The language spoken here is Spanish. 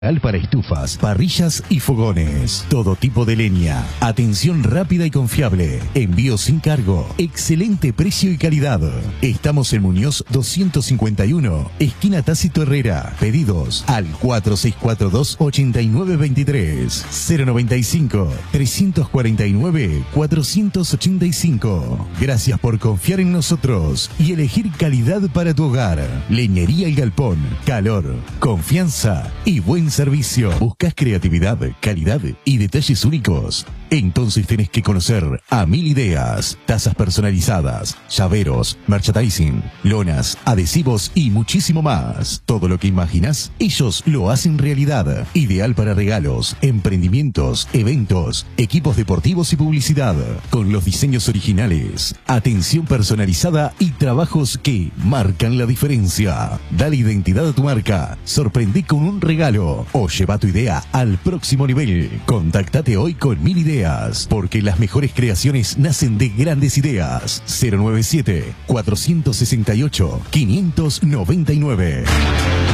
Para estufas, parrillas y fogones. Todo tipo de leña. Atención rápida y confiable. Envío sin cargo. Excelente precio y calidad. Estamos en Muñoz 251, esquina Tácito Herrera. Pedidos al 4642-8923. 095-349-485. Gracias por confiar en nosotros y elegir calidad para tu hogar. Leñería El Galpón. Calor, confianza y buen servicio. ¿Buscas creatividad, calidad y detalles únicos? Entonces tenés que conocer a Mil Ideas. Tazas personalizadas, llaveros, merchandising, lonas, adhesivos y muchísimo más. Todo lo que imaginas, ellos lo hacen realidad. Ideal para regalos, emprendimientos, eventos, equipos deportivos y publicidad. Con los diseños originales, atención personalizada y trabajos que marcan la diferencia. Dale identidad a tu marca. Sorprendí con un regalo o lleva tu idea al próximo nivel. Contactate hoy con Mil Ideas, porque las mejores creaciones nacen de grandes ideas. 097-468-599.